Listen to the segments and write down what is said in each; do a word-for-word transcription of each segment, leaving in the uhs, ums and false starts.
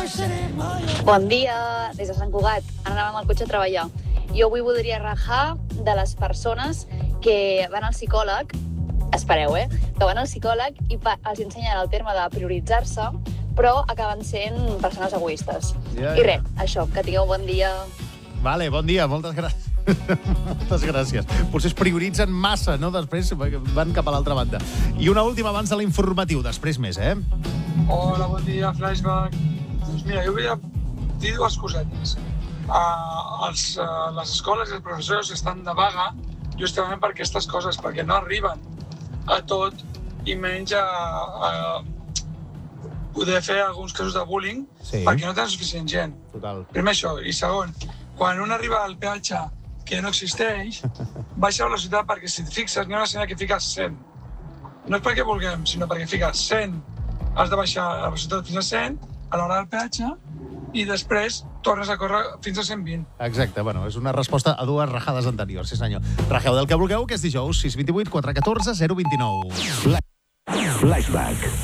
Bon dia, des de Sant Cugat. Ara anàvem al cotxe a treballar. Jo avui voldria rajar de les persones que van al psicòleg, espereu, eh? Que van al psicòleg i pa- els ensenyen el terme de prioritzar-se, però acaben sent persones egoistes. Ja, I ja. res, això, que tingueu bon dia. Vale, bon dia, moltes gràcies. Moltes gràcies. Potser es prioritzen massa, no? Després van cap a l'altra banda. I una última abans de l'informatiu, després més, eh? Hola, bon dia, Flashback. Doncs mira, jo volia dir dues cosetes. Uh, els, uh, les escoles i els professors estan de vaga justament per aquestes coses, perquè no arriben a tot i menys a, a poder fer alguns casos de bullying, Sí. perquè no tenen suficient gent. Total. Primer això. I segon, quan un arriba al peatge que no existeix, baixa la velocitat perquè si et fixes n'hi ha una senyal que fiques cent. No és perquè vulguem, sinó perquè fiques cent. Has de baixar la velocitat fins a cent a l'hora del peatge i després tornes a córrer fins a cent vint. Exacte, bueno, és una resposta a dues rajades anteriors, sí senyor. Rajeu del que vulgueu, que és dijous, sis dos vuit quatre un quatre zero dos nou. Flashback.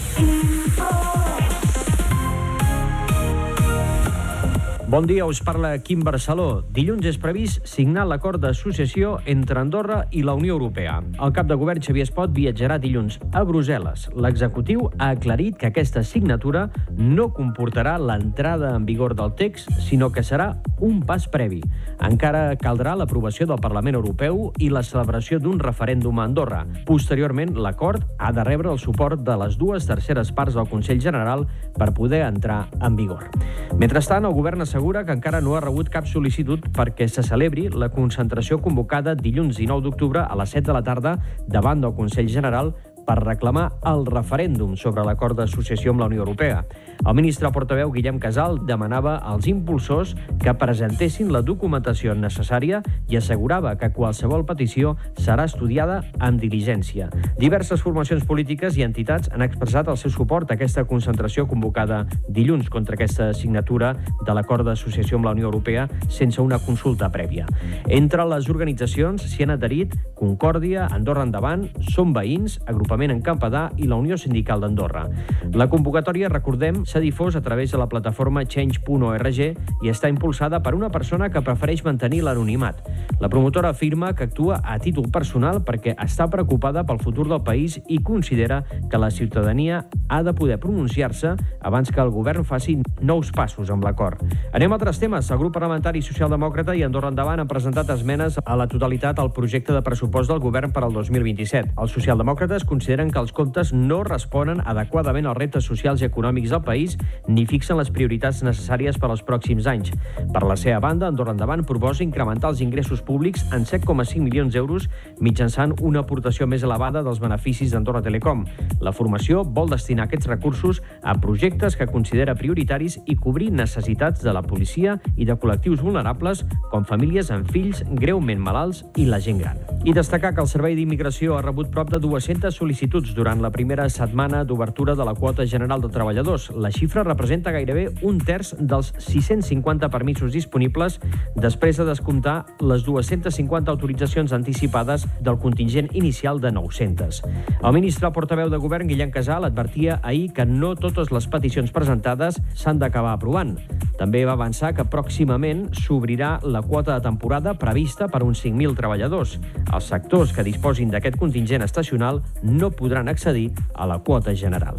Bon dia, us parla Quim Barceló. Dilluns és previst signar l'acord d'associació entre Andorra i la Unió Europea. El cap de govern Xavier Espot viatjarà dilluns a Brussel·les. L'executiu ha aclarit que aquesta signatura no comportarà l'entrada en vigor del text, sinó que serà un pas previ. Encara caldrà l'aprovació del Parlament Europeu i la celebració d'un referèndum a Andorra. Posteriorment, l'acord ha de rebre el suport de les dues terceres parts del Consell General per poder entrar en vigor. Mentrestant, el govern assegura que encara no ha rebut cap sol·licitud perquè se celebri la concentració convocada dilluns dinou d'octubre a les set de la tarda davant del Consell General per reclamar el referèndum sobre l'acord d'associació amb la Unió Europea. El ministre portaveu Guillem Casal demanava als impulsors que presentessin la documentació necessària i assegurava que qualsevol petició serà estudiada amb diligència. Diverses formacions polítiques i entitats han expressat el seu suport a aquesta concentració convocada dilluns contra aquesta signatura de l'acord d'associació amb la Unió Europea sense una consulta prèvia. Entre les organitzacions s'hi han adherit Concòrdia, Andorra Endavant, Som Veïns, Agrupament en Campadà i la Unió Sindical d'Andorra. La convocatòria, recordem, s'ha difós a través de la plataforma change punt org i està impulsada per una persona que prefereix mantenir l'anonimat. La promotora afirma que actua a títol personal perquè està preocupada pel futur del país i considera que la ciutadania ha de poder pronunciar-se abans que el govern faci nous passos amb l'acord. Anem a altres temes. El grup parlamentari socialdemòcrata i Andorra Endavant han presentat esmenes a la totalitat al projecte de pressupost del govern per al dos mil vint-i-set. Els socialdemòcrates consideren que els comptes no responen adequadament als reptes socials i econòmics del país ni fixen les prioritats necessàries per als pròxims anys. Per la seva banda, Andorra Endavant proposa incrementar els ingressos públics en set coma cinc milions d'euros mitjançant una aportació més elevada dels beneficis d'Andorra Telecom. La formació vol destinar aquests recursos a projectes que considera prioritaris i cobrir necessitats de la policia i de col·lectius vulnerables com famílies amb fills greument malalts i la gent gran. I destacar que el Servei d'Immigració ha rebut prop de dues-centes sol·licituds durant la primera setmana d'obertura de la quota general de treballadors. La xifra representa gairebé un terç dels sis-cents cinquanta permisos disponibles després de descomptar les dues-centes cinquanta autoritzacions anticipades del contingent inicial de nou-centes. El ministre portaveu de govern, Guillem Casal, advertia ahir que no totes les peticions presentades s'han d'acabar aprovant. També va avançar que pròximament s'obrirà la quota de temporada prevista per uns cinc mil treballadors. Els sectors que disposin d'aquest contingent estacional no podran accedir a la quota general.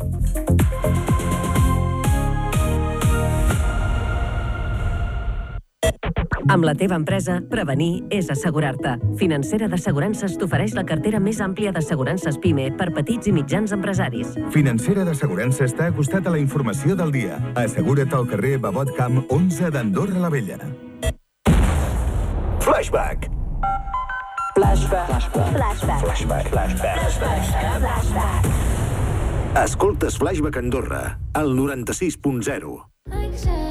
Amb la teva empresa, prevenir és assegurar-te. Financera d'Assegurances t'ofereix la cartera més àmplia d'assegurances PIME per petits i mitjans empresaris. Financera d'Assegurances t'ha acostat a la informació del dia. Assegura't al carrer Babot Camp onze d'Andorra la Vella. Flashback. Flashback. Flashback. Flashback. Flashback. Flashback. Escoltes Flashback Andorra, al noranta-sis punt zero.